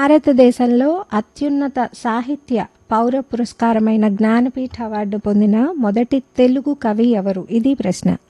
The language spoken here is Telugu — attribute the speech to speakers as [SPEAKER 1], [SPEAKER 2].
[SPEAKER 1] భారతదేశంలో అత్యున్నత సాహిత్య పౌర పురస్కారమైన జ్ఞానపీఠ అవార్డు పొందిన మొదటి తెలుగు కవి ఎవరు? ఇది ప్రశ్న.